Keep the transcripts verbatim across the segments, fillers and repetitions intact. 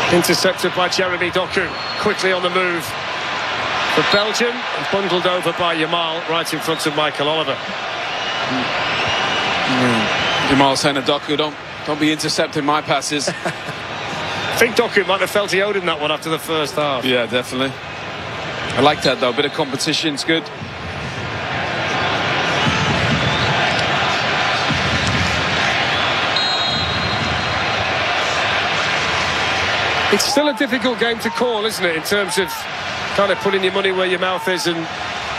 Intercepted by Jeremy Doku. Quickly on the move for Belgium and bundled over by Yamal right in front of Michael Oliver. Mm. Yamal saying to Doku, don't, don't be intercepting my passes. I think Doku might have felt he owed him that one after the first half. Yeah, definitely. I like that though, a bit of competition's good. It's still a difficult game to call, isn't it, in terms of kind of putting your money where your mouth is and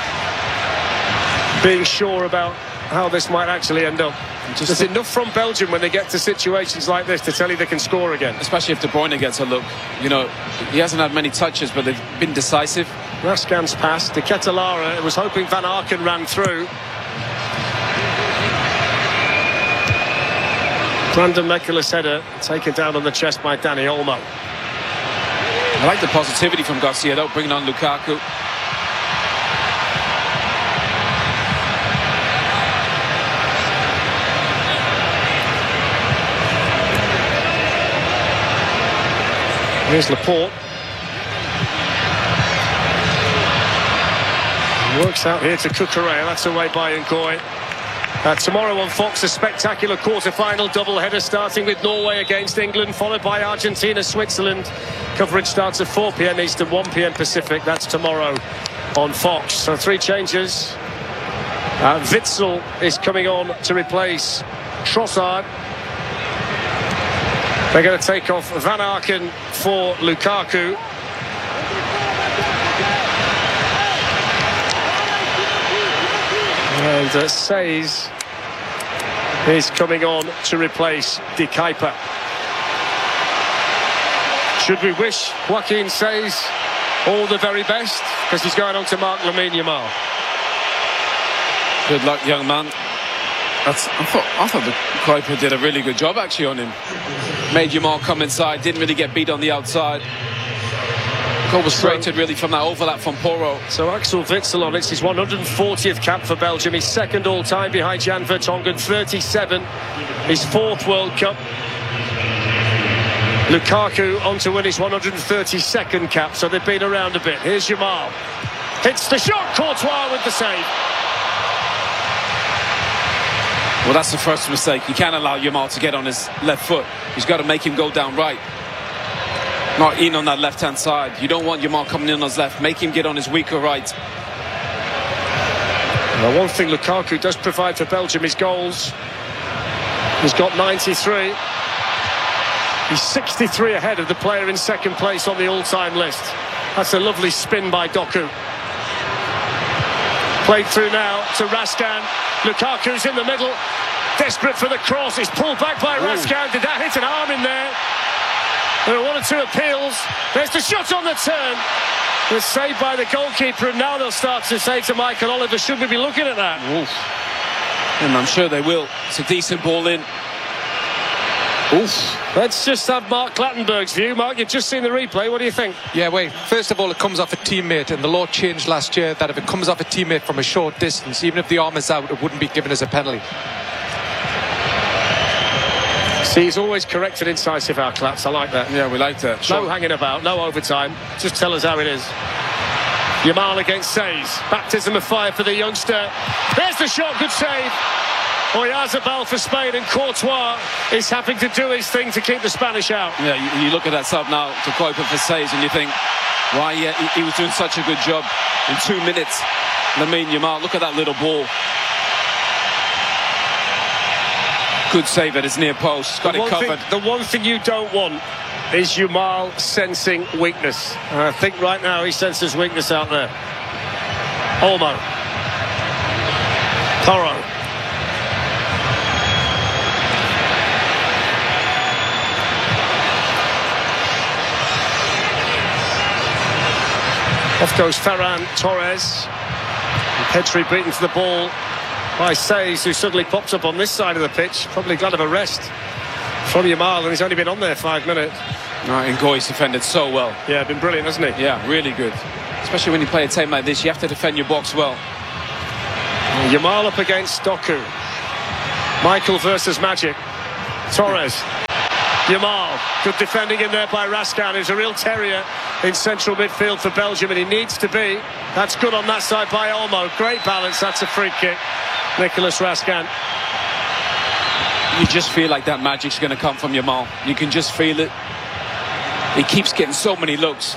being sure about how this might actually end up. Just There's enough from Belgium when they get to situations like this to tell you they can score again. Especially if De Bruyne gets a look. You know, he hasn't had many touches, but they've been decisive. Raskan's pass to Ketelara. It was hoping Van Aken ran through. Brandon Mekkeler's header taken down on the chest by Dani Olmo. I like the positivity from Garcia, though, bringing on Lukaku. Here's Laporte. Works out here to Cucurella. That's away by Ngoy. Uh, tomorrow on Fox, a spectacular quarter-final double-header starting with Norway against England, followed by Argentina, Switzerland. Coverage starts at four p m Eastern, one p m Pacific. That's tomorrow on Fox. So three changes. Uh, Witsel is coming on to replace Trossard. They're going to take off Van Aken for Lukaku. And uh, Says is coming on to replace De Kuyper. Should we wish Joaquin Says all the very best? Because he's going on to mark Lamine Yamal. Good luck, young man. That's, I thought, I thought the Kuyper did a really good job actually on him. Made Yamal come inside, didn't really get beat on the outside. Goal was created really from that overlap from Porro. So Axel Witsel on it's his one hundred fortieth cap for Belgium. He's second all time behind Jan Vertonghen, thirty-seven. His fourth World Cup. Lukaku on to win his one hundred thirty-second cap, so they've been around a bit. Here's Yamal. Hits the shot, Courtois with the save. Well, that's the first mistake. You can't allow Yamal to get on his left foot. He's got to make him go down right. Not in on that left-hand side. You don't want Yamal coming in on his left. Make him get on his weaker right. Well, one thing Lukaku does provide for Belgium is goals. He's got ninety-three. He's sixty-three ahead of the player in second place on the all-time list. That's a lovely spin by Doku. Played through now to Raskan. Lukaku's in the middle. Desperate for the cross. It's pulled back by Raskan. Did that hit an arm in there? There are one or two appeals. There's the shot on the turn. It's saved by the goalkeeper, and now they'll start to say to Michael Oliver, should we be looking at that? Oof. And I'm sure they will. It's a decent ball in. Oof. Let's just have Mark Clattenburg's view. Mark, you've just seen the replay. What do you think? Yeah, wait. First of all, it comes off a teammate, and the law changed last year that if it comes off a teammate from a short distance, even if the arm is out, it wouldn't be given as a penalty. See, he's always correct and incisive, our Clats. I like that. Yeah, we like that. Sure. No hanging about, no overtime. Just tell us how it is. Yamal against Says. Baptism of fire for the youngster. There's the shot, good save. Oyarzabal for Spain, and Courtois is having to do his thing to keep the Spanish out. Yeah, you, you look at that sub now to Kuyper for Says, and you think, why, yeah, he, he was doing such a good job in two minutes. Lamine Yamal, look at that little ball. Good save at his near post. Got it covered. Thing, the one thing you don't want is Yamal sensing weakness. And I think right now he senses weakness out there. Olmo. Porro. Off goes Ferran Torres. And Pedri beaten to the ball by Says, who suddenly pops up on this side of the pitch. Probably glad of a rest from Yamal, and he's only been on there five minutes. Right, Ngoy's defended so well. Yeah, been brilliant, hasn't he? Yeah, really good. Especially when you play a team like this, you have to defend your box well. Yamal up against Doku. Michael versus Magic. Torres. Yamal, good defending in there by Raskan, who's a real terrier in central midfield for Belgium, and he needs to be. That's good on that side by Olmo. Great balance, that's a free kick. Nicolas Raskan. You just feel like that magic's going to come from Yamal. You can just feel it. He keeps getting so many looks.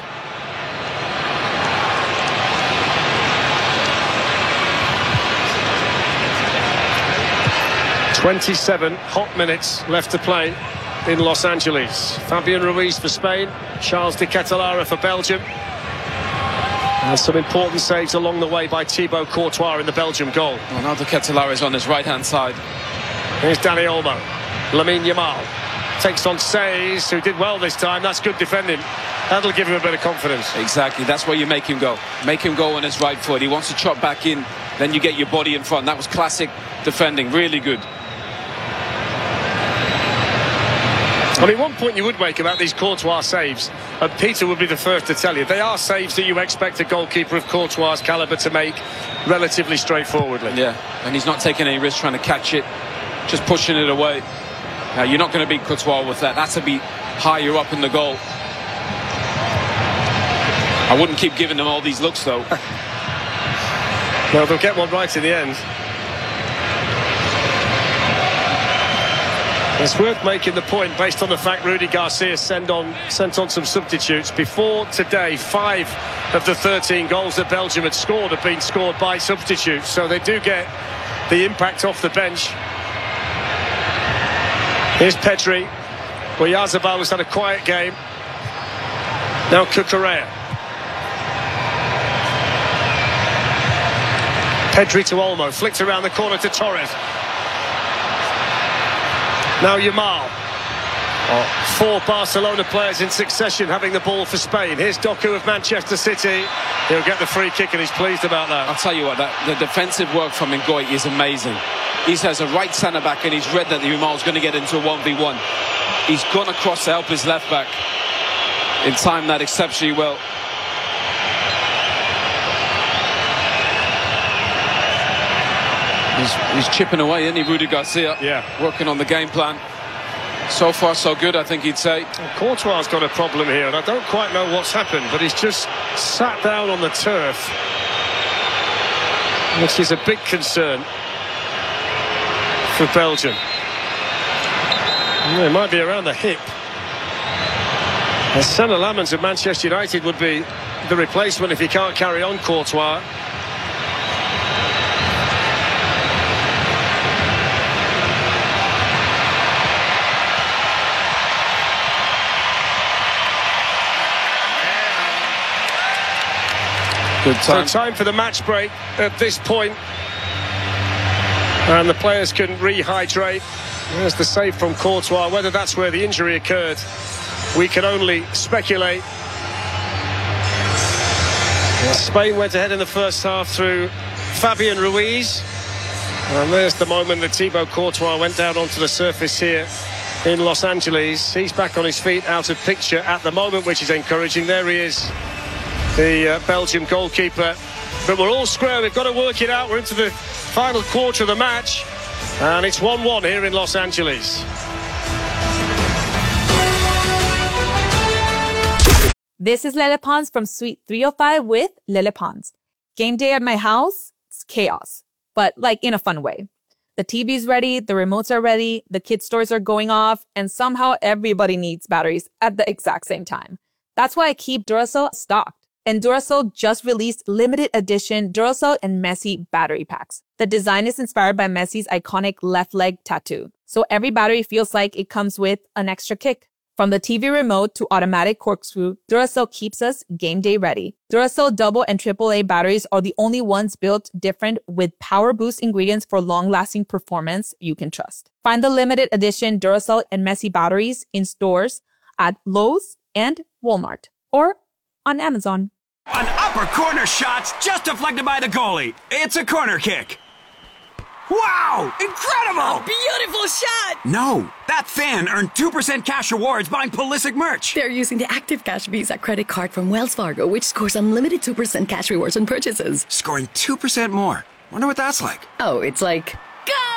twenty-seven hot minutes left to play in Los Angeles. Fabian Ruiz for Spain, Charles de Ketelaere for Belgium. And some important saves along the way by Thibaut Courtois in the Belgium goal. Well, now de Ketelaere is on his right-hand side. Here's Dani Olmo. Lamine Yamal takes on Says, who did well this time. That's good defending. That'll give him a bit of confidence. Exactly, that's where you make him go. Make him go on his right foot. He wants to chop back in, then you get your body in front. That was classic defending, really good. I mean, one point you would make about these Courtois saves, and Peter would be the first to tell you, they are saves that you expect a goalkeeper of Courtois' calibre to make relatively straightforwardly. Yeah, and he's not taking any risk trying to catch it, just pushing it away. Now, you're not going to beat Courtois with that. That's to be higher up in the goal. I wouldn't keep giving them all these looks, though. Well, they'll get one right in the end. It's worth making the point, based on the fact Rudy Garcia sent on, sent on some substitutes. Before today, five of the thirteen goals that Belgium had scored have been scored by substitutes. So they do get the impact off the bench. Here's Pedri. Oyarzabal has had a quiet game. Now Cucurella. Pedri to Olmo, flicked around the corner to Torres. Now Yamal. Oh, four Barcelona players in succession having the ball for Spain. Here's Doku of Manchester City. He'll get the free kick and he's pleased about that. I'll tell you what, that, the defensive work from Ngoy is amazing. He has a right centre-back and he's read that Yamal's going to get into a one v one. He's gone across to help his left-back. In time that exceptionally well. He's, he's chipping away, isn't he, Rudy Garcia? Yeah. Working on the game plan. So far, so good, I think he'd say. Well, Courtois' got a problem here, and I don't quite know what's happened, but he's just sat down on the turf, which is a big concern for Belgium. Well, it might be around the hip. And Salah Lamens of Manchester United would be the replacement if he can't carry on Courtois. Good time. So time for the match break at this point. And the players can rehydrate. There's the save from Courtois. Whether that's where the injury occurred, we can only speculate. Spain went ahead in the first half through Fabian Ruiz. And there's the moment that Thibaut Courtois went down onto the surface here in Los Angeles. He's back on his feet, out of picture at the moment, which is encouraging. There he is, the uh, Belgium goalkeeper. But we're all square. We've got to work it out. We're into the final quarter of the match. And it's one one here in Los Angeles. This is Lele Pons from Suite three oh five with Lele Pons. Game day at my house, it's chaos, but like in a fun way. The T V's ready, the remotes are ready, the kids' stores are going off, and somehow everybody needs batteries at the exact same time. That's why I keep Duracell stocked. And Duracell just released limited edition Duracell and Messi battery packs. The design is inspired by Messi's iconic left leg tattoo. So every battery feels like it comes with an extra kick. From the T V remote to automatic corkscrew, Duracell keeps us game day ready. Duracell double and triple A batteries are the only ones built different with power boost ingredients for long-lasting performance you can trust. Find the limited edition Duracell and Messi batteries in stores at Lowe's and Walmart or on Amazon. An upper corner shot's just deflected by the goalie. It's a corner kick. Wow! Incredible! A beautiful shot! No, that fan earned two percent cash rewards buying Pulisic merch. They're using the Active Cash Visa credit card from Wells Fargo, which scores unlimited two percent cash rewards on purchases. Scoring two percent more. Wonder what that's like. Oh, it's like... Go!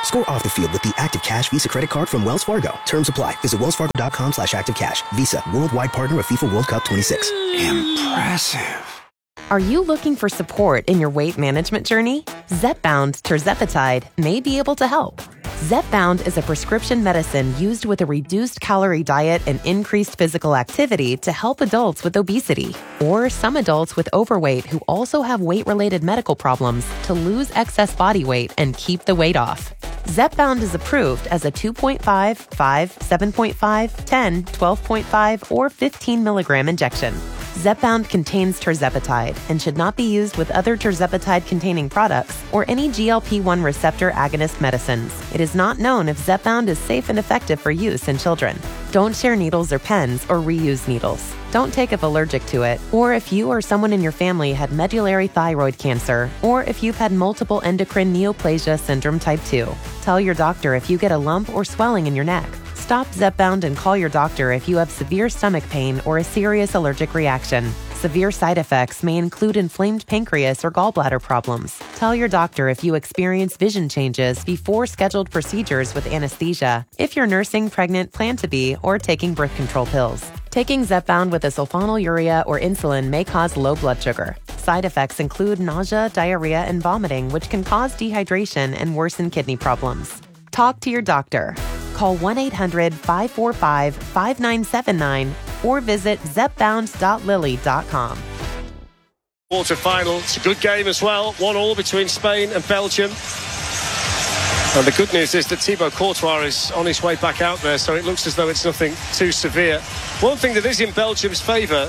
Score off the field with the Active Cash Visa Credit Card from Wells Fargo. Terms apply. Visit wellsfargo.com slash active cash. Visa, worldwide partner of FIFA World Cup twenty-six. Impressive. Are you looking for support in your weight management journey? Zepbound tirzepatide may be able to help. Zepbound is a prescription medicine used with a reduced calorie diet and increased physical activity to help adults with obesity, or some adults with overweight who also have weight-related medical problems to lose excess body weight and keep the weight off. Zepbound is approved as a two point five, five, seven point five, ten, twelve point five, or fifteen milligram injection. Zepbound contains tirzepatide and should not be used with other tirzepatide-containing products or any G L P one receptor agonist medicines. It is not known if Zepbound is safe and effective for use in children. Don't share needles or pens or reuse needles. Don't take if allergic to it, or if you or someone in your family had medullary thyroid cancer, or if you've had multiple endocrine neoplasia syndrome type two. Tell your doctor if you get a lump or swelling in your neck. Stop Zepbound and call your doctor if you have severe stomach pain or a serious allergic reaction. Severe side effects may include inflamed pancreas or gallbladder problems. Tell your doctor if you experience vision changes before scheduled procedures with anesthesia, if you're nursing, pregnant, plan to be, or taking birth control pills. Taking Zepbound with a sulfonylurea or insulin may cause low blood sugar. Side effects include nausea, diarrhea, and vomiting, which can cause dehydration and worsen kidney problems. Talk to your doctor. Call one eight hundred, five four five, five nine seven nine or visit zepbound dot lilly dot com. Quarter final. It's a good game as well. One all between Spain and Belgium. And the good news is that Thibaut Courtois is on his way back out there, so it looks as though it's nothing too severe. One thing that is in Belgium's favour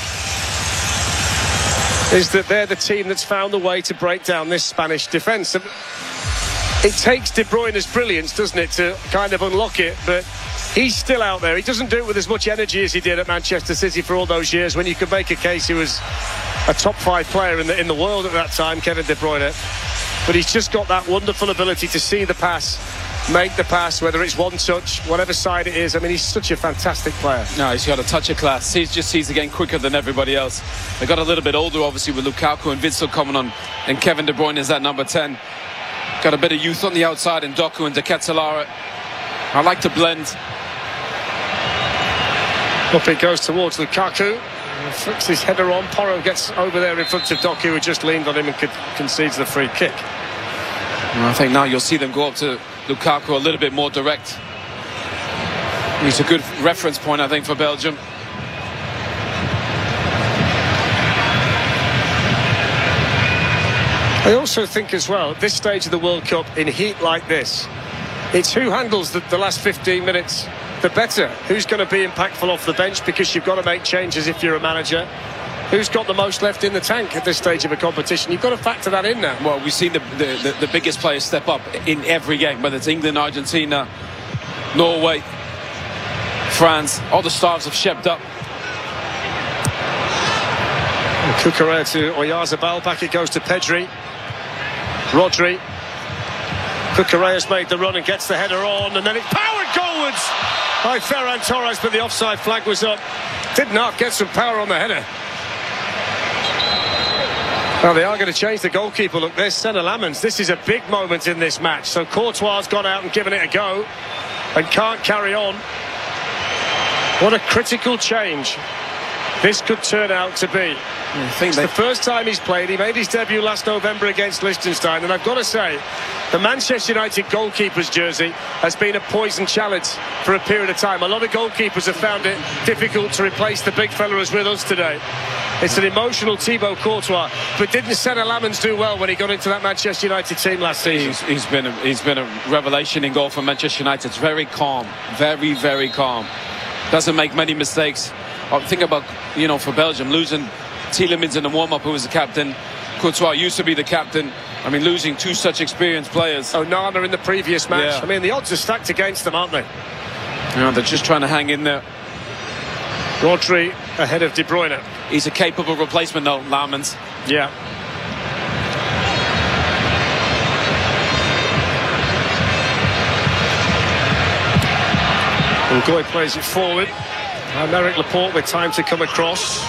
is that they're the team that's found the way to break down this Spanish defence. It takes De Bruyne's brilliance, doesn't it, to kind of unlock it, but he's still out there. He doesn't do it with as much energy as he did at Manchester City for all those years, when you could make a case he was a top five player in the, in the world at that time, Kevin De Bruyne. But he's just got that wonderful ability to see the pass, make the pass, whether it's one touch, whatever side it is. I mean, he's such a fantastic player. No, he's got a touch of class. He just sees the game quicker than everybody else. They got a little bit older, obviously, with Lukaku and Witsel coming on, and Kevin De Bruyne is at number ten. Got a bit of youth on the outside in Doku and De Ketelaere. I like to blend. Up it goes towards Lukaku. Flicks his header on. Porro gets over there in front of Doku, who just leaned on him and con concedes the free kick. And I think now you'll see them go up to Lukaku a little bit more direct. He's a good reference point, I think, for Belgium. I also think as well, at this stage of the World Cup, in heat like this, it's who handles the, the last fifteen minutes the better. Who's going to be impactful off the bench, because you've got to make changes if you're a manager. Who's got the most left in the tank at this stage of a competition? You've got to factor that in now. Well, we've seen the, the, the, the biggest players step up in every game, whether it's England, Argentina, Norway, France. All the stars have stepped up. Cucurella to Oyarzabal. Back it goes to Pedri. Rodri. Cucurella's made the run and gets the header on, and then it's powered goalwards by Ferran Torres, but the offside flag was up. Did not get some power on the header. Well, they are going to change the goalkeeper. Look, there's Senna Lamens. This is a big moment in this match. So Courtois has gone out and given it a go and can't carry on. What a critical change this could turn out to be. I think it's the first time he's played. He made his debut last November against Liechtenstein, and I've got to say, the Manchester United goalkeeper's jersey has been a poison challenge for a period of time. A lot of goalkeepers have found it difficult to replace the big fella who's with us today. It's an emotional Thibaut Courtois, but didn't Senna Lamens do well when he got into that Manchester United team last season? He's, he's been a, he's been a revelation in goal for Manchester United. It's very calm, very, very calm. Doesn't make many mistakes. I think about, you know, for Belgium, losing Tielemans in the warm-up, who was the captain. Courtois used to be the captain. I mean, losing two such experienced players. Onana in the previous match. Yeah. I mean, the odds are stacked against them, aren't they? Yeah, they're just trying to hang in there. Rodri ahead of De Bruyne. He's a capable replacement, though, Lamens. Yeah. Ngoy plays it forward. And Eric Laporte with time to come across.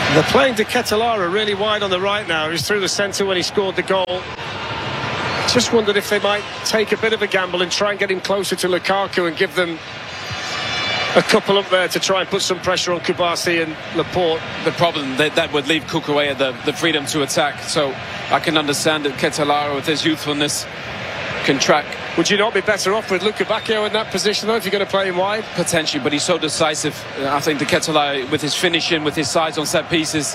They're playing De Ketelaere really wide on the right now. He's through the centre when he scored the goal. Just wondered if they might take a bit of a gamble and try and get him closer to Lukaku and give them a couple up there to try and put some pressure on Kubasi and Laporte. The problem, that, that would leave Cucurella the, the freedom to attack. So I can understand that Ketelaere, with his youthfulness, can track. Would you not be better off with Luca Bacchio in that position, though, if you're going to play him wide? Potentially, but he's so decisive. I think the Ketelaere, with his finishing, with his size on set pieces.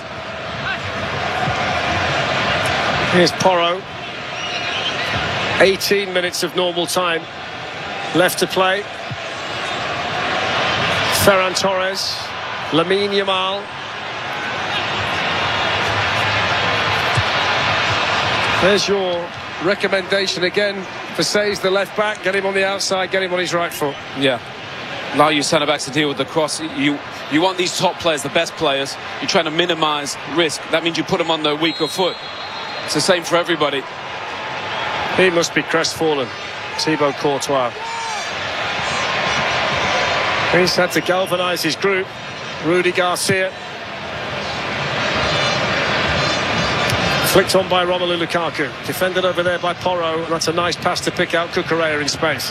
Here's Porro. eighteen minutes of normal time left to play. Ferran Torres, Lamine Yamal. There's your recommendation again for Saiz, the left back. Get him on the outside, get him on his right foot. Yeah. Allow your centre backs to deal with the cross. You you want these top players, the best players. You're trying to minimise risk. That means you put them on the weaker foot. It's the same for everybody. He must be crestfallen, Thibaut Courtois. He's had to galvanise his group. Rudy Garcia. Flicked on by Romelu Lukaku. Defended over there by Porro. And that's a nice pass to pick out Cucurella in space.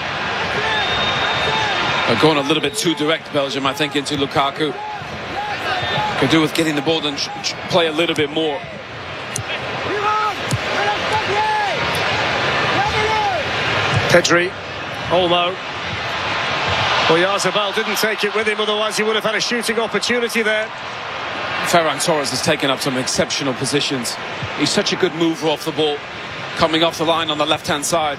They're going a little bit too direct, Belgium, I think, into Lukaku. Could do with getting the ball and play a little bit more. Pedri, Olmo. Oyarzabal didn't take it with him, otherwise he would have had a shooting opportunity there. Ferran Torres has taken up some exceptional positions. He's such a good mover off the ball, coming off the line on the left-hand side.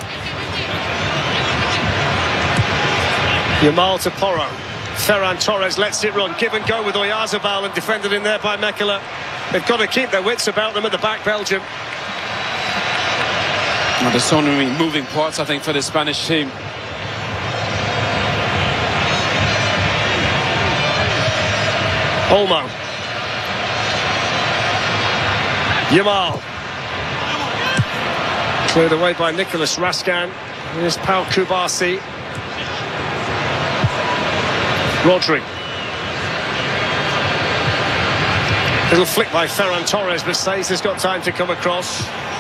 Yamal to Porro. Ferran Torres lets it run. Give and go with Oyarzabal and defended in there by Mekela. They've got to keep their wits about them at the back, Belgium. Well, there's so many moving parts, I think, for the Spanish team. Olmo. Yamal. Cleared away by Nicolas Raskin. Here's Pau Kubasi. Rodri. Little flick by Ferran Torres, but Saiz has got time to come across.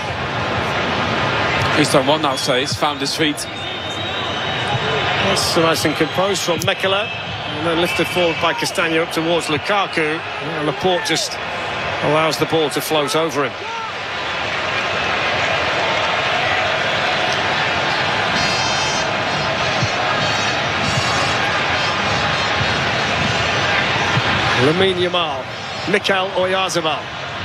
He's done one now, Saiz. Found his feet. That's nice and composed from Mekela. And then lifted forward by Castagna up towards Lukaku. And Laporte just allows the ball to float over him. Lamine Yamal. Mikel Oyarzabal.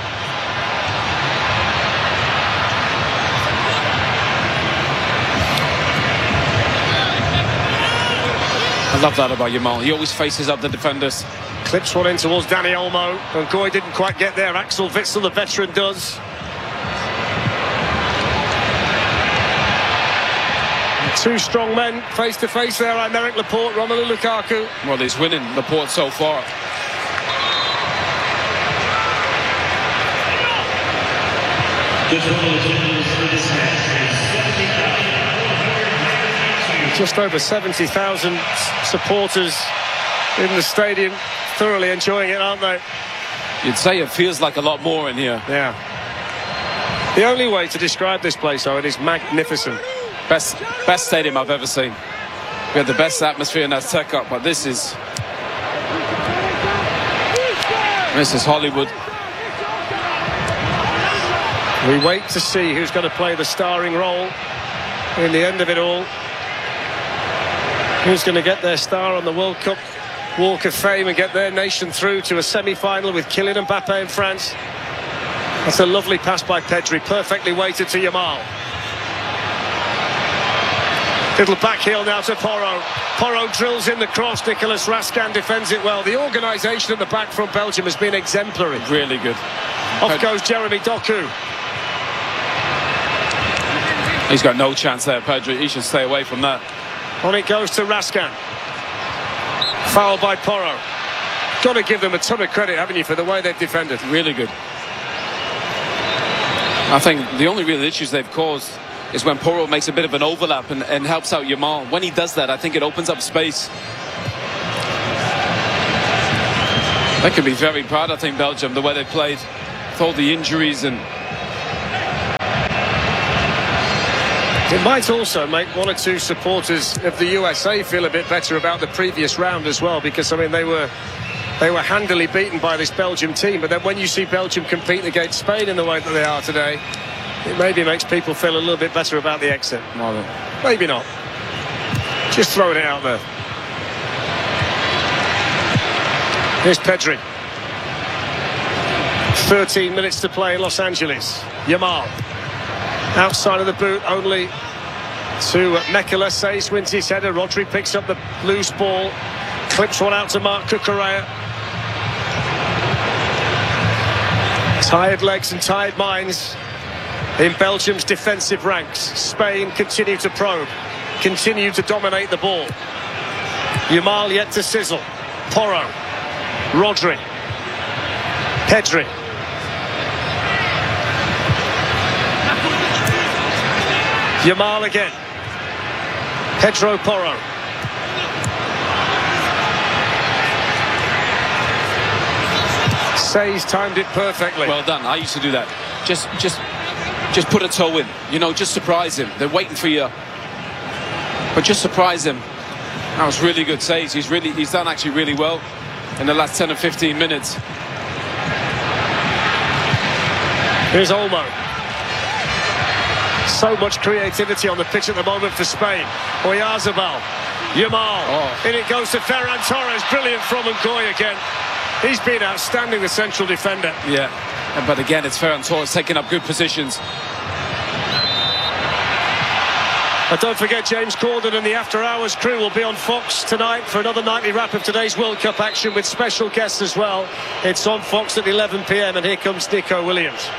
I love that about Yamal. He always faces up the defenders. Clips one in towards Dani Olmo. And Goy didn't quite get there. Axel Witsel, the veteran, does. Two strong men face to face there. Aymeric Laporte, Romelu Lukaku. Well, he's winning Laporte so far. Just over seventy thousand supporters in the stadium, thoroughly enjoying it, aren't they? You'd say it feels like a lot more in here. Yeah. The only way to describe this place, Owen, is magnificent. Best, best stadium I've ever seen. We had the best atmosphere in that Tech Cup, but this is... This is Hollywood. We wait to see who's going to play the starring role in the end of it all. Who's going to get their star on the World Cup Walk of Fame and get their nation through to a semi-final with Kylian Mbappe in France. That's a lovely pass by Pedri, perfectly weighted to Yamal. Little back heel now to Porro. Porro drills in the cross. Nicolas Raskin defends it well. The organisation at the back from Belgium has been exemplary. Really good. Off Ped goes Jeremy Doku. He's got no chance there, Pedri. He should stay away from that. On it goes to Raskin. Foul by Porro. Got to give them a ton of credit, haven't you, for the way they've defended. Really good. I think the only real issues they've caused is when Porro makes a bit of an overlap and, and helps out Yamal. When he does that, I think it opens up space. They can be very proud, I think, Belgium, the way they played with all the injuries. And it might also make one or two supporters of the U S A feel a bit better about the previous round as well, because I mean they were they were handily beaten by this Belgium team, but then when you see Belgium compete against Spain in the way that they are today, it maybe makes people feel a little bit better about the exit. well, Maybe not. Just throwing it out there. Here's Pedri. thirteen minutes to play in Los Angeles. Yamal. Outside of the boot, only to Mekela. Says wins his header. Rodri picks up the loose ball. Clips one out to Marc Cucurella. Tired legs and tired minds in Belgium's defensive ranks. Spain continue to probe, continue to dominate the ball. Yamal yet to sizzle. Porro. Rodri. Pedri. Yamal again. Pedro Porro. Says timed it perfectly. well done. I used to do that. Just, just, just put a toe in. You know, just surprise him. They're waiting for you, but just surprise him. That was really good saves. He's really, he's done actually really well in the last ten or fifteen minutes. Here's Olmo. So much creativity on the pitch at the moment for Spain. Oyarzabal. Yamal. Oh. In it goes to Ferran Torres. Brilliant from Ngoy again. He's been outstanding, the central defender. Yeah, but again, it's Ferran Torres taking up good positions. But don't forget, James Corden and the After Hours crew will be on Fox tonight for another nightly wrap of today's World Cup action with special guests as well. It's on Fox at eleven p m and here comes Nico Williams.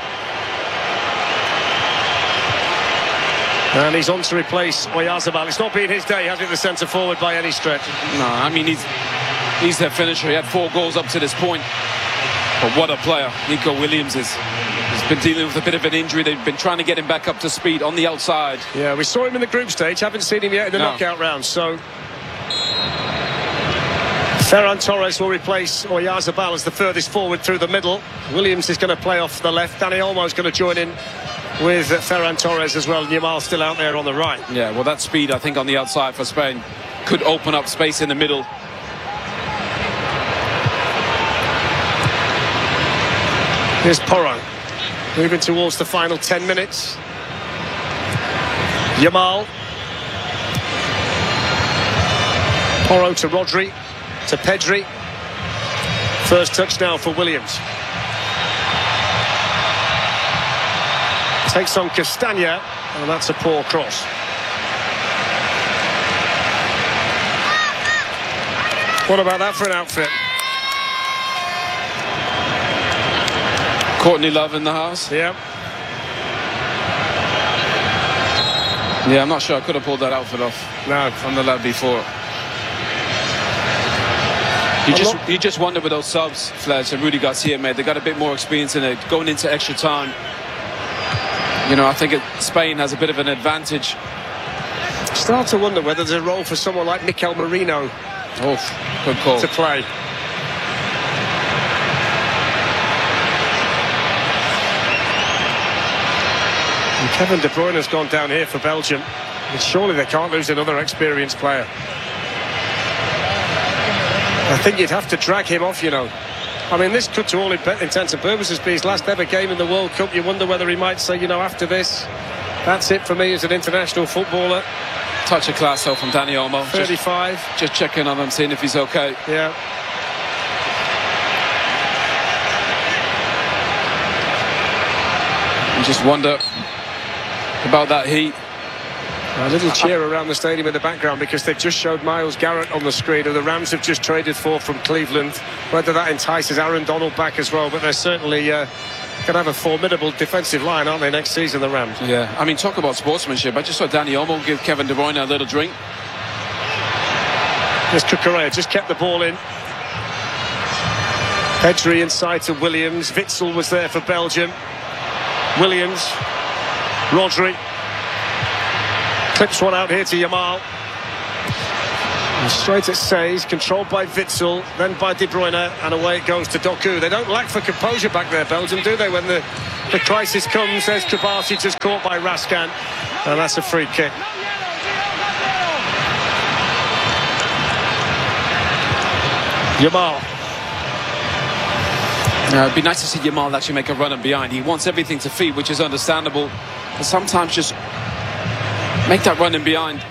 And he's on to replace Oyarzabal. It's not been his day, has it, the centre forward by any stretch? No, I mean, he's he's their finisher. He had four goals up to this point. But what a player Nico Williams is. He's been dealing with a bit of an injury. They've been trying to get him back up to speed on the outside. Yeah, we saw him in the group stage. Haven't seen him yet in the No. knockout round. So Ferran Torres will replace Oyarzabal as the furthest forward through the middle. Williams is going to play off the left. Dani Olmo is going to join in with Ferran Torres as well. Yamal still out there on the right. Yeah, well, that speed, I think, on the outside for Spain could open up space in the middle. Here's Porro. Moving towards the final ten minutes. Yamal. Porro to Rodri. To Pedri. First touch now for Williams. Takes on Castagna. And that's a poor cross. What about that for an outfit? Courtney Love in the house. Yeah. Yeah, I'm not sure I could have pulled that outfit off. No. From the lad before. You just you just wonder with those subs, Fletch and Rudy Garcia made. They got a bit more experience in it, going into extra time. You know, I think it, Spain has a bit of an advantage. Start to wonder whether there's a role for someone like Mikel Merino Oh, good call. to play. And Kevin De Bruyne has gone down here for Belgium. And surely they can't lose another experienced player. I think you'd have to drag him off, you know. I mean, this could, to all intents and purposes, be his last ever game in the World Cup. You wonder whether he might say, you know, after this, that's it for me as an international footballer. Touch of class though from Dani Olmo. thirty-five. Just, just checking on him, seeing if he's okay. Yeah. You just wonder about that heat. A little cheer around the stadium in the background because they've just showed Myles Garrett on the screen, who the Rams have just traded for from Cleveland. Whether that entices Aaron Donald back as well, but they're certainly uh, going to have a formidable defensive line, aren't they, next season, the Rams? Yeah, I mean, talk about sportsmanship. I just saw Dani Olmo give Kevin De Bruyne a little drink. Just Cucurella just kept the ball in. Pedri inside to Williams. Witsel was there for Belgium. Williams. Rodri. Clips one out here to Yamal. Straight at Says, controlled by Witsel, then by De Bruyne, and away it goes to Doku. They don't lack for composure back there, Belgium, do they? When the, the crisis comes, there's Kubasi just caught by Raskan, and that's a free kick. Yamal. Uh, it'd be nice to see Yamal actually make a run and behind. He wants everything to feed, which is understandable. But sometimes just make that run and behind.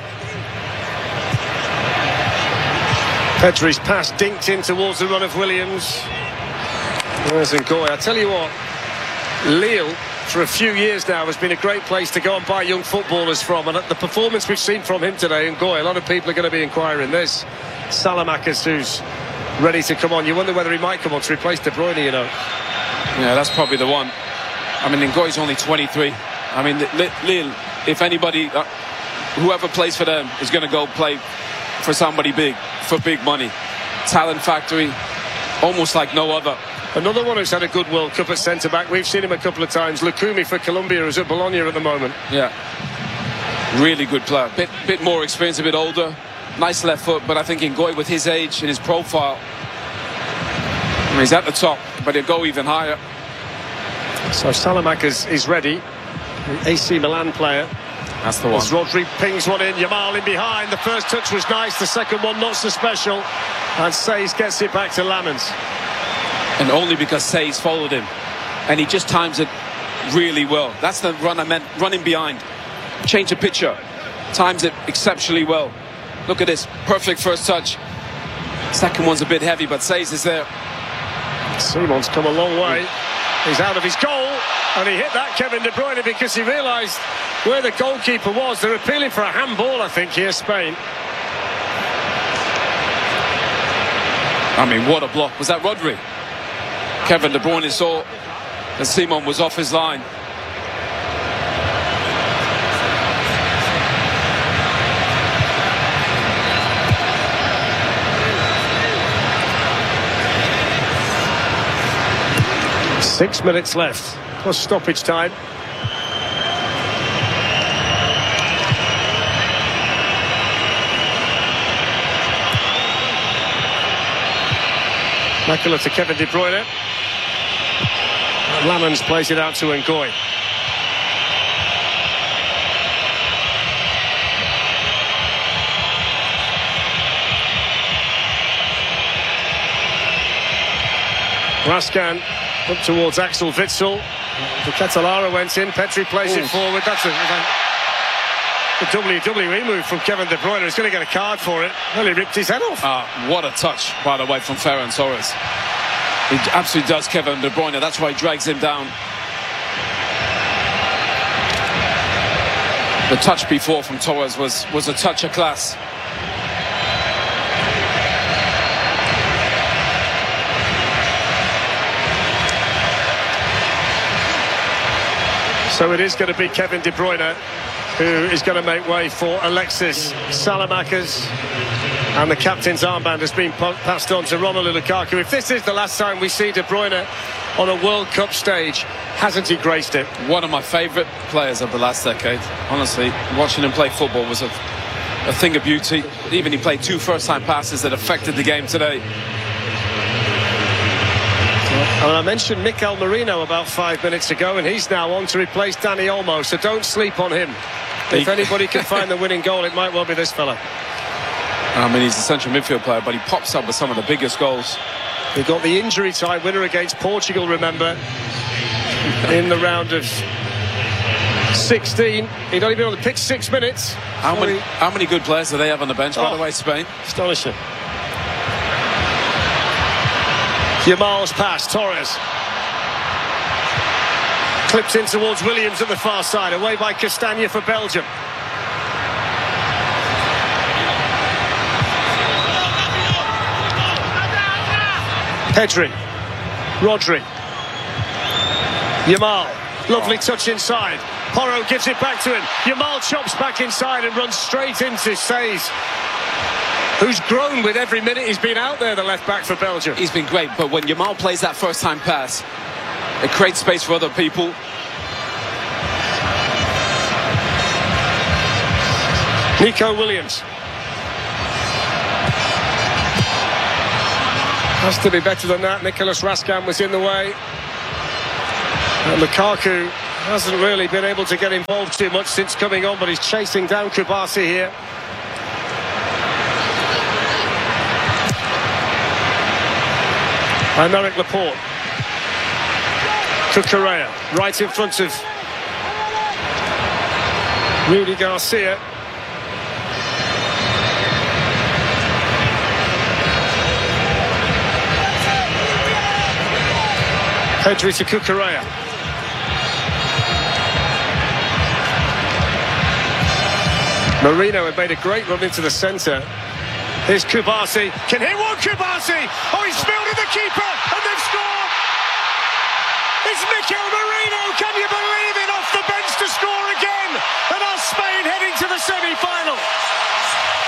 Pedri's pass dinked in towards the run of Williams. There's Ngoy. I tell you what, Lille, for a few years now, has been a great place to go and buy young footballers from. And the performance we've seen from him today, Ngoy, a lot of people are going to be inquiring this. Salamakers, who's ready to come on. You wonder whether he might come on to replace De Bruyne, you know. Yeah, that's probably the one. I mean, Ngoy's only twenty-three. I mean, Lille, if anybody, uh, whoever plays for them is going to go play for somebody big, for big money. Talent factory, almost like no other. Another one who's had a good World Cup at centre-back. We've seen him a couple of times. Lukumi for Colombia, who's at Bologna at the moment. Yeah. Really good player. Bit, bit more experienced, a bit older. Nice left foot, but I think Ngoy, with his age and his profile, he's at the top, but he'll go even higher. So Salamakers is ready. The A C Milan player. That's the one. As Rodri pings one in, Yamal in behind. The first touch was nice, the second one not so special. And Says gets it back to Lamens. And only because Says followed him. And he just times it really well. That's the run I meant, running behind. Change the picture. Times it exceptionally well. Look at this, perfect first touch. Second one's a bit heavy, but Says is there. Simon's come a long way. He's out of his goal, and he hit that Kevin De Bruyne because he realised where the goalkeeper was. They're appealing for a handball, I think, here, Spain. I mean, what a block. Was that Rodri? Kevin De Bruyne saw that Simon was off his line. Six minutes left, plus stoppage time. Makula to Kevin De Bruyne. Lamens plays it out to Ngoy. Raskan up towards Axel Witsel. The Catalara went in. Petri plays Ooh. it forward. That's a, a W W E move from Kevin De Bruyne. He's going to get a card for it. Well, he ripped his head off. Uh, what a touch, by the way, from Ferran Torres. He absolutely does Kevin De Bruyne. That's why he drags him down. The touch before from Torres was, was a touch of class. So it is going to be Kevin De Bruyne who is going to make way for Alexis Salamakers. And the captain's armband has been passed on to Romelu Lukaku. If this is the last time we see De Bruyne on a World Cup stage, hasn't he graced it? One of my favourite players of the last decade. Honestly, watching him play football was a, a thing of beauty. Even he played two first-time passes that affected the game today. And I mentioned Mikel Merino about five minutes ago, and he's now on to replace Dani Olmo, so don't sleep on him. If anybody can find the winning goal, it might well be this fella. I mean, he's a central midfield player, but he pops up with some of the biggest goals. He got the injury time winner against Portugal, remember, in the round of sixteen. He'd only been on the pitch six minutes. How many, he... how many good players do they have on the bench, oh, by the way, Spain? Astonishing. Yamal's pass, Torres. Clips in towards Williams at the far side, away by Castagna for Belgium. Pedri, Rodri, Yamal, lovely touch inside. Porro gives it back to him. Yamal chops back inside and runs straight into Says, who's grown with every minute he's been out there, the left back for Belgium. He's been great, but when Yamal plays that first time pass, it creates space for other people. Nico Williams. Has to be better than that. Nicholas Raskan was in the way. And Lukaku hasn't really been able to get involved too much since coming on, but he's chasing down Kubasi here. And Aymeric Laporte. Cucurella, right in front of Rudy Garcia. Pedri to Cucurella. Marino had made a great run into the centre. Here's Kubasi. Can hit one, Kubasi! Oh, he's spilled in the keeper, and they've scored! It's Mikel Merino, can you believe it? Off the bench to score again! And our Spain heading to the semi-final.